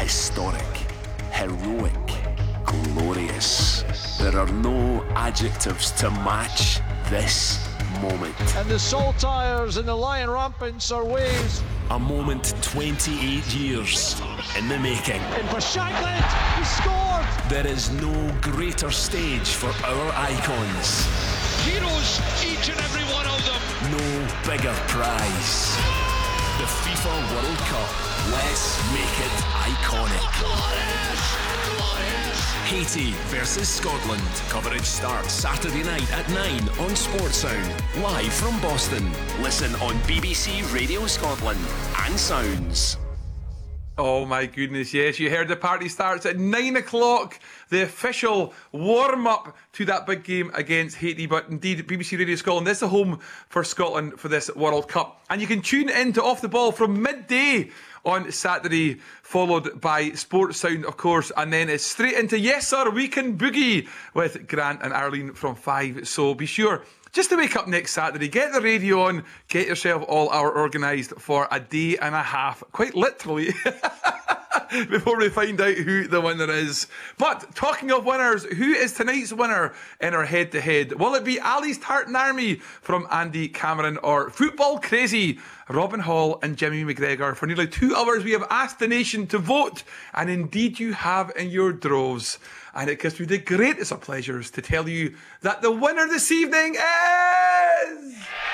historic, heroic, glorious. There are no adjectives to match this moment. And the saltires and the lion rampants are waves. A moment 28 years in the making. In for Shankland, he scored! There is no greater stage for our icons. Heroes, each and every one of them. No bigger prize. The FIFA World Cup. Let's make it iconic. Glorious! Glorious! Haiti versus Scotland. Coverage starts Saturday night at 9 on Sportsound. Live from Boston. Listen on BBC Radio Scotland and Sounds. Oh my goodness, yes, you heard the party starts at 9 o'clock. The official warm-up to that big game against Haiti. But indeed, BBC Radio Scotland is the home for Scotland for this World Cup. And you can tune in to Off the Ball from midday on Saturday, followed by Sports Sound, of course. And then it's straight into Yes Sir, We Can Boogie with Grant and Arlene from 5. So be sure just to wake up next Saturday, get the radio on, get yourself all hour organised for a day and a half, quite literally, before we find out who the winner is. But talking of winners, who is tonight's winner in our head-to-head? Will it be Ali's Tartan Army from Andy Cameron or Football Crazy, Robin Hall and Jimmy McGregor? For nearly 2 hours we have asked the nation to vote, and indeed you have in your droves. And it gives me the greatest of pleasures to tell you that the winner this evening is...